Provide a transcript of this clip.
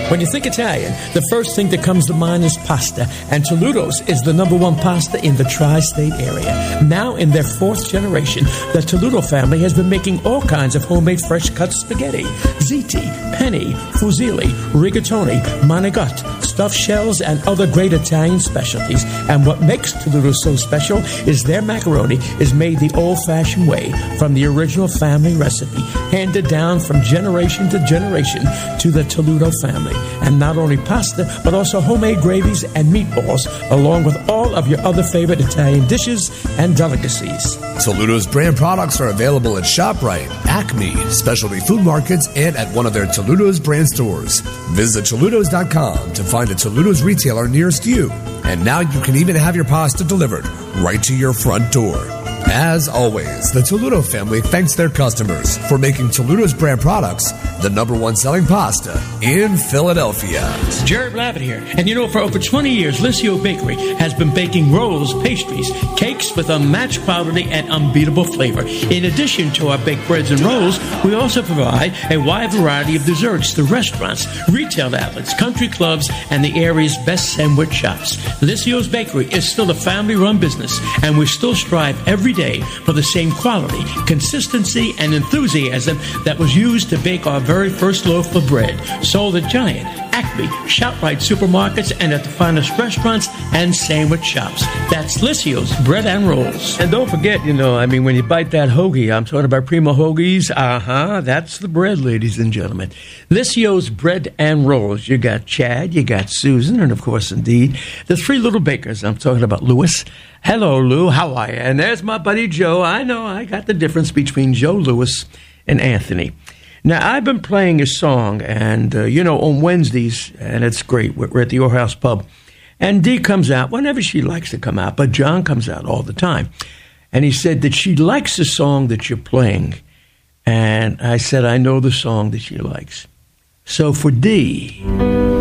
When you think Italian, the first thing that comes to mind is pasta, and Toludo's is the #1 pasta in the tri-state area. Now in their 4th generation, the Toludo family has been making all kinds of homemade fresh-cut spaghetti, ziti, penne, fusilli, rigatoni, manigot, stuffed shells, and other great Italian specialties. And what makes Toludo so special is their macaroni is made the old-fashioned way from the original family recipe, handed down from generation to generation to the Toludo family. And not only pasta, but also homemade gravies and meatballs, along with all of your other favorite Italian dishes and delicacies. Toludo's brand products are available at ShopRite, Acme, specialty food markets, and at one of their Toludo's brand stores. Visit Toludos.com to find a Toludo's retailer nearest you. And now you can even have your pasta delivered right to your front door. As always, the Toludo family thanks their customers for making Toludo's brand products the #1 selling pasta in Philadelphia. Jared Blavitt here. And you know, for over 20 years, Licio Bakery has been baking rolls, pastries, cakes with unmatched quality and unbeatable flavor. In addition to our baked breads and rolls, we also provide a wide variety of desserts to restaurants, retail outlets, country clubs, and the area's best sandwich shops. Licio's Bakery is still a family-run business, and we still strive every day for the same quality, consistency, and enthusiasm that was used to bake our very first loaf of bread, sold at Giant, Acme, ShopRite supermarkets, and at the finest restaurants and sandwich shops. That's Licio's Bread and Rolls. And don't forget, when you bite that hoagie, I'm talking about Primo Hoagies. That's the bread, ladies and gentlemen. Licio's Bread and Rolls. You got Chad, you got Susan, and of course, indeed, the 3 little bakers. I'm talking about Louis. Hello, Lou. How are you? And there's my buddy Joe. I know I got the difference between Joe Louis and Anthony. Now, I've been playing a song, and, on Wednesdays, and it's great. We're at the Your House Pub, and Dee comes out whenever she likes to come out, but John comes out all the time. And he said that she likes the song that you're playing. And I said, I know the song that she likes. So for Dee...